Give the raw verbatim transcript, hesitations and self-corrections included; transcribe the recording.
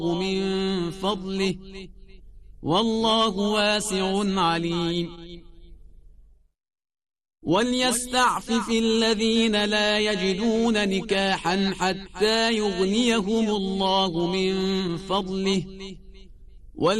الله من فضله والله واسع عليم وليستعفف الذين لا يجدون نكاحا حتى يغنيهم الله من فضله